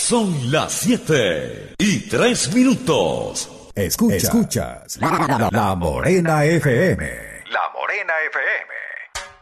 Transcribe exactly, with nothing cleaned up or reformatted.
Son las siete y tres minutos. Escuchas, Escuchas la, la, la Morena F M. La Morena F M.